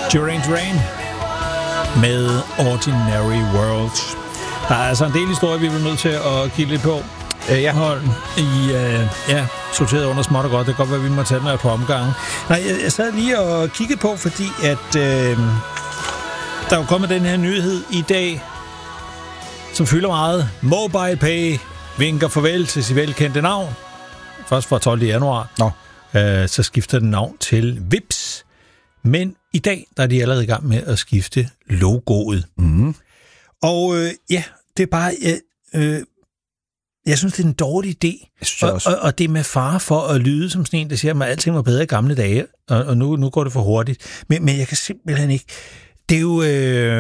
Duran Duran med Ordinary World. Der er altså en del historie, vi er nødt til at kigge lidt på. Jeg har sorteret under småt og godt. Det kan godt være, at vi må tage den her på omgangen. Nej, jeg sad lige og kiggede på, fordi at der er jo kommet den her nyhed i dag, som fylder meget. MobilePay vinker farvel til sit velkendte navn. Først fra 12. januar. Så skifter den navn til Vipps. Men i dag der er de allerede i gang med at skifte logoet. Mm. Og det er bare... jeg synes, det er en dårlig idé. Og det er med fare for at lyde som sådan en, der siger, at alting var bedre i gamle dage, og nu går det for hurtigt. Men jeg kan simpelthen ikke... Det er jo...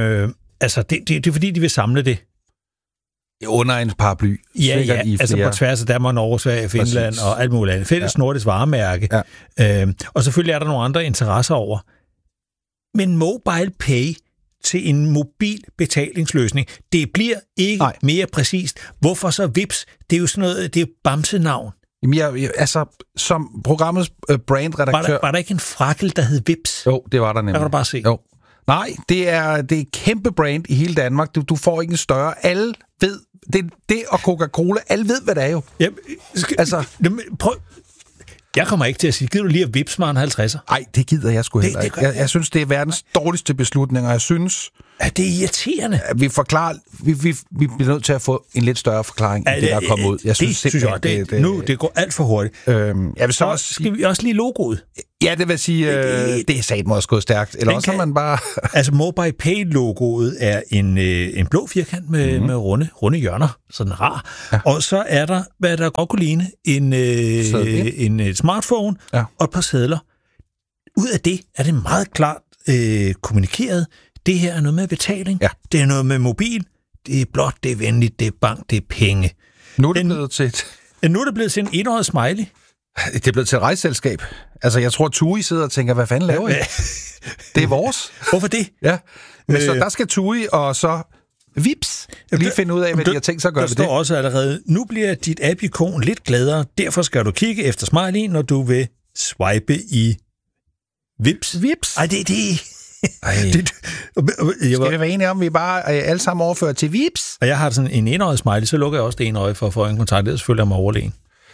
det er fordi, de vil samle det. Under en paraply. Ja, altså på tværs af Danmark, Norge, Sverige, Finland Præcis. Og alt muligt andet. Fælles nordisk varemærke. Ja. Og selvfølgelig er der nogle andre interesser over. Men MobilePay til en mobil betalingsløsning, det bliver ikke mere præcist. Hvorfor så Vipps? Det er jo sådan noget, det er bamsenavn. Jamen, som programmets brandredaktør... Var der ikke en frakkel, der hed Vipps? Jo, det var der nemlig. Der kan du bare se. Jo. Nej, det er kæmpe brand i hele Danmark. Du får ikke en større. Alle ved, det og Coca-Cola, alle ved, hvad det er jo. Prøv. Jeg kommer ikke til at sige, gider du lige at Vipps mig en 50'er? Nej, det gider jeg sgu heller ikke. Jeg synes, det er verdens dårligste beslutning, og jeg synes... Det er irriterende. Vi bliver nødt til at få en lidt større forklaring, end det, der er kommet ud. Jeg synes det går alt for hurtigt. Jeg vil så også skal vi også lige logoet? Ja, det vil sige, det er satme også gået stærkt. Eller også har man bare... Altså, MobilePay-logoet er en blå firkant med runde hjørner. Sådan rar. Ja. Og så er der, hvad der godt kunne ligne, en smartphone og et par sedler. Ud af det er det meget klart kommunikeret. Det her er noget med betaling. Ja. Det er noget med mobil. Det er blot, det er venligt, det er bank, det er penge. Nu er det blevet til Nu er det blevet til en enårig smiley. Det er blevet til et rejseselskab. Altså, jeg tror, TUI sidder og tænker, hvad fanden laver I? Det er vores. Hvorfor det? Ja. Men så der skal TUI og så Vipps lige finde ud af, hvad de har tænkt sig at gøre ved det. Der står også allerede, nu bliver dit app-ikon lidt gladere. Derfor skal du kigge efter smiley, når du vil swipe i Vipps. Ej, det skal vi være enige om, vi bare alle sammen overfører til Vipps? Og jeg har sådan en enøjet smiley, så lukker jeg også det enøje for at få en kontakt. Det er selvfølgelig om overlegen.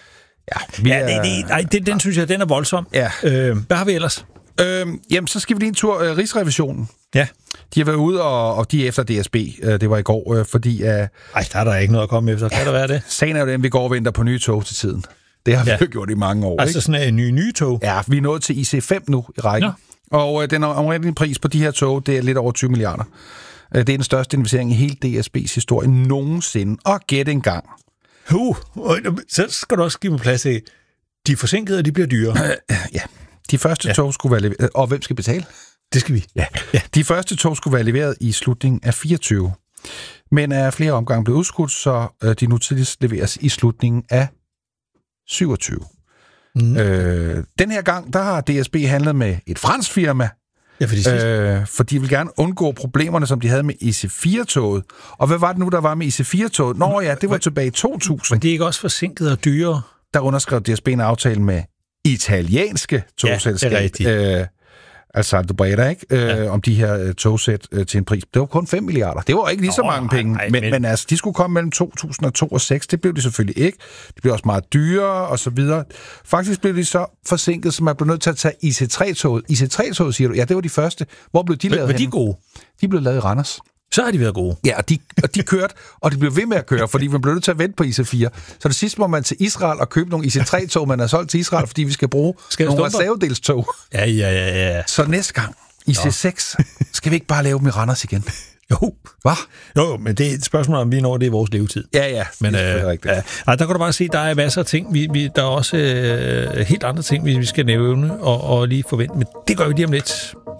Den synes jeg, den er voldsom. Ja. Hvad har vi ellers? Jamen, så skal vi lige en tur. Rigsrevisionen. Ja. De har været ude, og de er efter DSB. Det var i går, fordi... der er der ikke noget at komme efter. Kan der være det? Sagen er jo den, vi går og venter på nye tog til tiden. Det har vi jo gjort i mange år. Altså sådan en nye tog? Ja, vi er nået til IC5 nu i rækken. Ja. Og den omrindelige pris på de her tog, det er lidt over 20 milliarder. Det er den største investering i hele DSB's historie nogensinde. Og gæt en gang. Så skal du også give mig plads til, de forsinkede, de bliver dyre. Ja, de første tog skulle være leveret. Og hvem skal betale? Det skal vi. Ja. De første tog skulle være leveret i slutningen af 24. Men er flere omgange blevet udskudt, så de nu tidligst leveres i slutningen af 27. Den her gang, der har DSB handlet med et fransk firma, for de vil gerne undgå problemerne, som de havde med IC4-toget. Og hvad var det nu, der var med IC4-toget? Nå ja, det var tilbage i 2000. Men det er ikke også forsinket og dyre? Der underskrev DSB en aftale med italienske togselskab. Altså Aldobreda, ikke? Om de her togsæt til en pris. Det var kun 5 milliarder. Det var ikke lige så mange penge. Men altså, de skulle komme mellem 2002 og 2006. Det blev de selvfølgelig ikke. Det blev også meget dyrere, og så videre. Faktisk blev de så forsinket, så man blev nødt til at tage IC3-toget. IC3-toget, siger du? Ja, det var de første. Hvor blev de lavet? Var de gode? De blev lavet i Randers. Så har de været gode. Ja, og de kørte, og de blev ved med at køre, fordi man blev nødt til at vente på IC4. Så det sidste må man til Israel og købe nogle IC3-tog, man har solgt til Israel, fordi vi skal bruge nogle reservedelstog. Ja. Så næste gang, IC6, skal vi ikke bare lave dem i Randers igen? Jo. Hvad? Jo, men det er et spørgsmål, om vi når det i vores levetid. Ja, men det er rigtigt. Der kan du bare se, der er masser af ting. Der er også helt andre ting, vi skal nævne og lige forvente. Men det gør vi lige om lidt.